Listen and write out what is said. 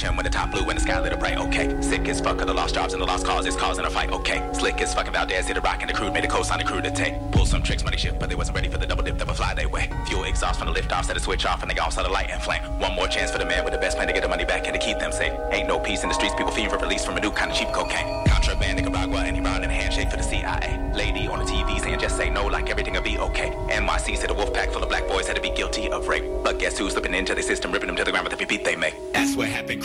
celebration when the top blue and the sky lit up bright. Okay, sick as fuck of the lost jobs and the lost causes causing a fight. Okay, slick as fucking Valdez did a rock and the crew made a coast on the crew to take. Pull some tricks, money shit, but they wasn't ready for the double dip that would fly their way. Fuel exhaust from the lift off, set a switch off and they all saw the light and flame. One more chance for the man with the best plan to get the money back and to keep them safe. Ain't no peace in the streets, people feeding for release from a new kind of cheap cocaine. Contraband, Nicaragua, and Iran in a handshake for the CIA. Lady on the TV saying just say no like everything will be okay. NYC said a wolf pack full of black boys had to be guilty of rape. But guess who's slipping into the system, ripping them to the ground with every beat they make. That's what happened.